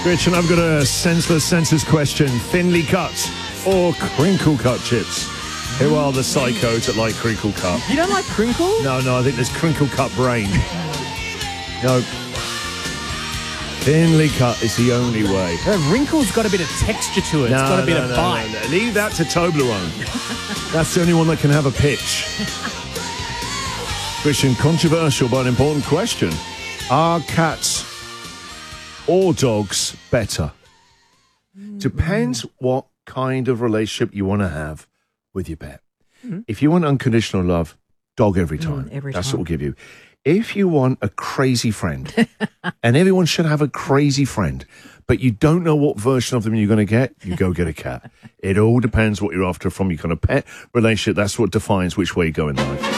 Rich, and I've got a senseless census question. Thinly cut or crinkle cut chips? Who are the psychos that like crinkle cut? You don't like crinkle? No, I think there's crinkle cut brain. No. Thinly cut is the only way. Wrinkle's got a bit of texture to it. It's got a bit of bite. No. Leave that to Toblerone. That's the only one that can have a pitch. Christian, controversial but an important question. Are cats or dogs better? Depends what kind of relationship you want to have with your pet. If you want unconditional love, dog every time. That's what we'll give you. If you want a crazy friend, and everyone should have a crazy friend, but you don't know what version of them you're going to get, you go get a cat. It all depends what you're after from your kind of pet relationship. That's what defines which way you go in life.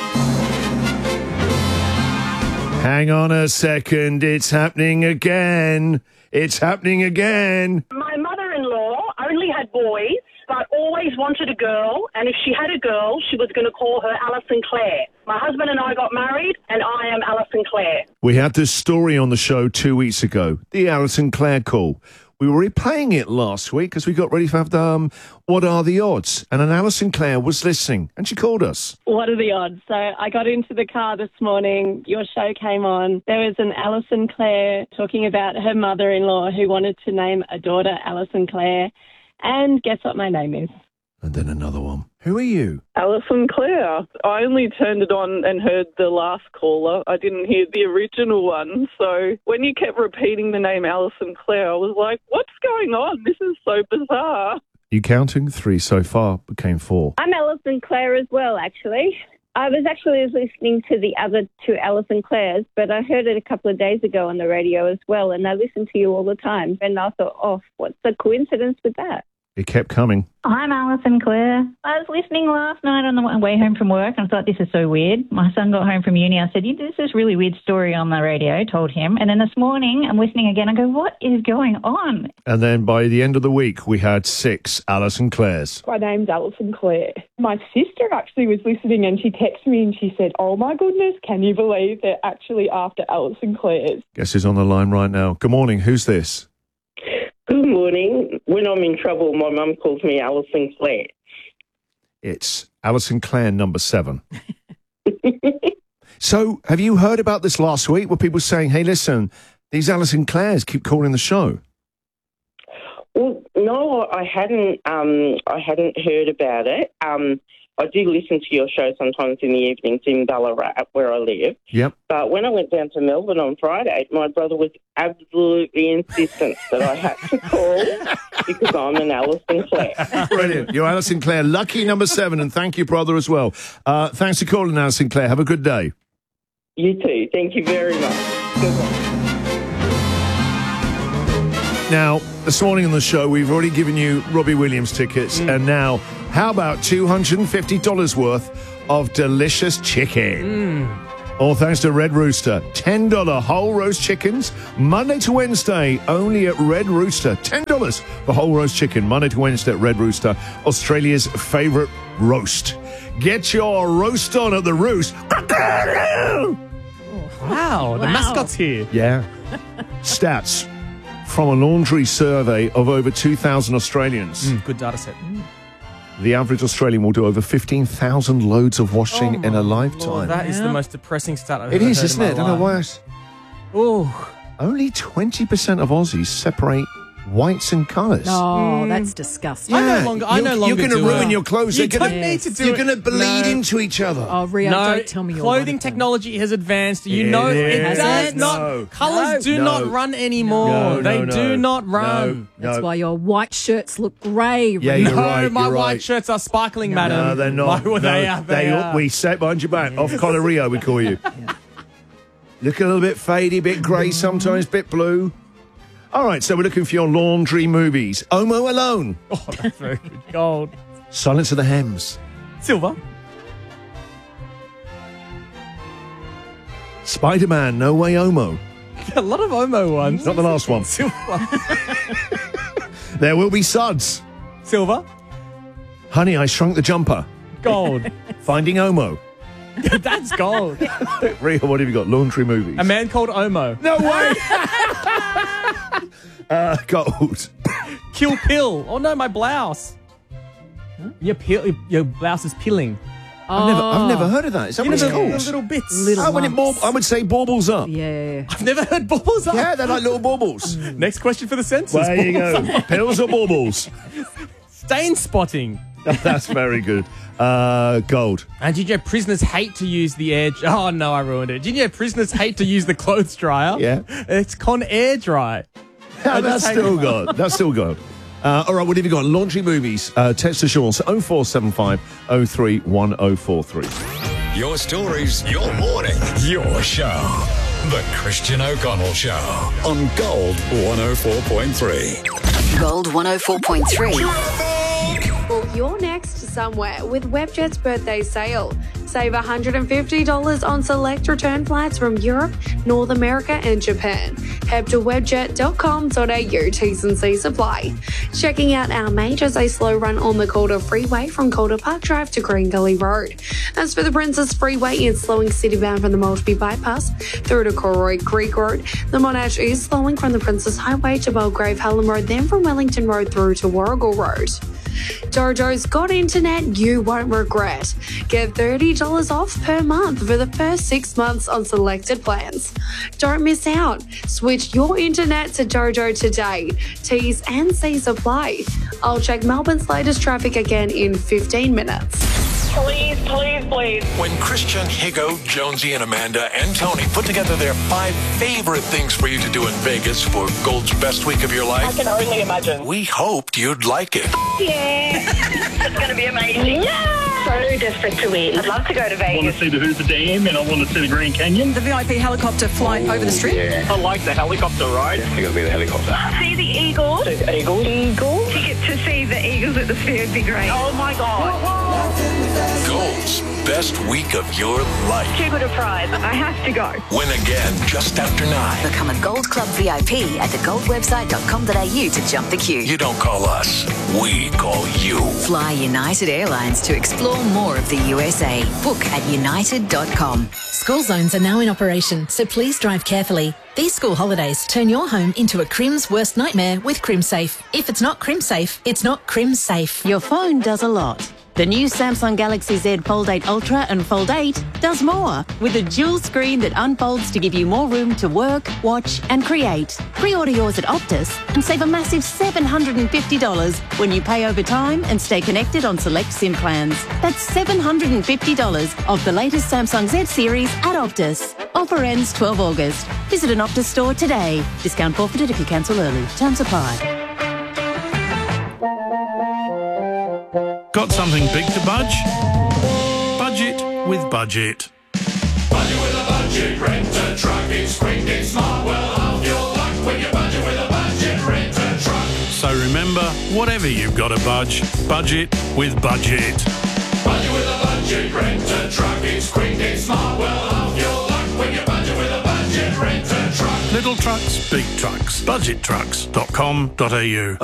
Hang on a second. It's happening again. It's happening again. My mother-in-law only had boys, but always wanted a girl. And if she had a girl, she was going to call her Alison Clare. My husband and I got married, and I am Alison Clare. We had this story on the show 2 weeks ago, the Alison Clare call. We were replaying it last week because we got ready to have the What Are the Odds? And an Alison Clare was listening, and she called us. What are the odds? So I got into the car this morning. Your show came on. There was an Alison Clare talking about her mother-in-law who wanted to name a daughter Alison Clare. And guess what my name is? And then another one. Who are you? Alison Clare. I only turned it on and heard the last caller. I didn't hear the original one. So when you kept repeating the name Alison Clare, I was like, what's going on? This is so bizarre. You counting? 3 so far, became 4. I'm Alison Clare as well, actually. I was actually listening to the other 2 Alison Clares, but I heard it a couple of days ago on the radio as well, and I listen to you all the time. And I thought, oh, what's the coincidence with that? It kept coming. I'm Alison Clare. I was listening last night on the way home from work and I thought, this is so weird. My son got home from uni. I said, this is a really weird story on the radio, told him. And then this morning, I'm listening again. I go, what is going on? And then by the end of the week, we had 6 Alison Clares. My name's Alison Clare. My sister actually was listening and she texted me and she said, oh my goodness, can you believe they're actually after Alison Clare's? Guess who's on the line right now? Good morning. Who's this? Good morning. When I'm in trouble, my mum calls me Alison Clare. It's Alison Clare number 7. So, have you heard about this last week? Were people saying, hey, listen, these Alison Clares keep calling the show? Well, no, I hadn't heard about it. I do listen to your show sometimes in the evenings in Ballarat, where I live. Yep. But when I went down to Melbourne on Friday, my brother was absolutely insistent that I had to call because I'm an Alison Clare. Brilliant. You're Alison Clare. Lucky number 7, and thank you, brother, as well. Thanks for calling, Alison Clare. Have a good day. You too. Thank you very much. Goodbye. Now, this morning on the show, we've already given you Robbie Williams tickets, and now, how about $250 worth of delicious chicken? All thanks to Red Rooster. $10 whole roast chickens, Monday to Wednesday, only at Red Rooster. $10 for whole roast chicken, Monday to Wednesday at Red Rooster, Australia's favourite roast. Get your roast on at the Roost. Wow, the mascot's here. Yeah. Stats from a laundry survey of over 2,000 Australians. Good data set. The average Australian will do over 15,000 loads of washing in a lifetime. Lord, that is the most depressing stat I've ever It is, heard isn't in it? I my don't know life. why. Oh, Only 20% of Aussies separate whites and colours. Oh, that's disgusting. I no longer You're going to do ruin it. your clothes. You They're don't gonna- need to do You're it. going to bleed No. into each other. Oh, Rio, No, don't tell me you're clothing one of them. technology has advanced. You It know it is. does it? not. No. Colours do No. not run anymore. They do not run. That's why your white shirts look grey. Yeah, Rio. you're right. No, my you're white right. shirts are sparkling, madam. No, they're not. Well, they are. They are. We say it behind your back. Off collar Rio, we call you. Look a little bit fadey, bit grey sometimes, bit blue. All right, so we're looking for your laundry movies. Omo Alone. Oh, that's very good. Gold. Silence of the Hems. Silver. Spider-Man, No Way Homo. A lot of Omo ones. Not the last one. Silver. There Will Be Suds. Silver. Honey, I Shrunk the Jumper. Gold. Finding Omo. That's gold. Rio, what have you got? Laundry movies. A Man Called Omo. No way. Gold. Kill pill. Oh no, my blouse. Your blouse is pilling. I've never heard of that. Is that what it's The called? little bits. I would say baubles up. Yeah. I've never heard baubles up. Yeah, they're like little baubles. Next question for the census. There you go. Pills or baubles? Stain spotting. That's very good. Gold. And did you know prisoners hate to use the air... Oh, no, I ruined it. Did you know prisoners hate to use the clothes dryer? Yeah. It's Con Air Dry. That's still gold. That's still gold. All right, what have you got? Launching movies. Text us yours. 0475 03 1043. Your stories, your morning, your show. The Christian O'Connell Show on Gold 104.3. Gold 104.3. Book your next somewhere with Webjet's birthday sale. Save $150 on select return flights from Europe, North America and Japan. Head to webjet.com.au, T&C supply. Checking out our majors, a slow run on the Calder Freeway from Calder Park Drive to Green Gully Road. As for the Princess Freeway, it's slowing citybound from the Maltby Bypass through to Corroy Creek Road. The Monash is slowing from the Princess Highway to Belgrave Hallam Road, then from Wellington Road through to Warrigal Road. Jojo's got internet you won't regret. Get $30 off per month for the first 6 months on selected plans. Don't miss out. Switch your internet to Jojo today. T's and C's apply. I'll check Melbourne's latest traffic again in 15 minutes. Please, please, please. When Christian, Higo, Jonesy, and Amanda and Tony put together their 5 favorite things for you to do in Vegas for Gold's best week of your life, I can only imagine. we hoped you'd like it. Yeah. It's going to be amazing. Yeah. So desperate to win. I'd love to go to I want Vegas. to see the Hoover Dam and I want to see the Grand Canyon. The VIP helicopter flight over the strip. Yeah. I like the helicopter ride. Definitely going to be the helicopter. See the Eagles. See the Eagles. Eagles. Ticket to see the Eagles at the fair would be great. Oh my God. Gold's best week of your life. Too good a prize. I have to go. Win again just after 9. Become a Gold Club VIP at thegoldwebsite.com.au to jump the queue. You don't call us, we call you. Fly United Airlines to explore more of the USA. Book at united.com. School zones are now in operation, so please drive carefully. These school holidays turn your home into a Crim's worst nightmare with CrimSafe. If it's not CrimSafe, it's not CrimSafe. Your phone does a lot. The new Samsung Galaxy Z Fold 8 Ultra and Fold 8 does more, with a dual screen that unfolds to give you more room to work, watch and create. Pre-order yours at Optus and save a massive $750 when you pay over time and stay connected on select SIM plans. That's $750 off the latest Samsung Z series at Optus. Offer ends 12 August. Visit an Optus store today. Discount forfeited if you cancel early. Terms apply. Got something big to budge? Budget with Budget. Budget with a budget, rent a truck, it's quick, it's smart, well half your luck when you budget with a budget, rent a truck. So remember, whatever you've got to budget with Budget. Budget with a budget, rent a truck, it's quick, it's smart, well half your luck when you budget with a budget, rent a truck. Little trucks, big trucks. Budgettrucks.com.au